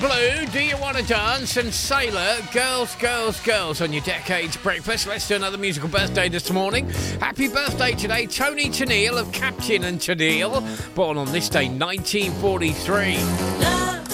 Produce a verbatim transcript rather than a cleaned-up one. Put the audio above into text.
Blue, Do You Want to Dance? And Sailor, Girls, Girls, Girls on your Decades Breakfast. Let's do another musical birthday this morning. Happy birthday today, Tony Tennille of Captain and Tennille, born on this day, nineteen forty-three.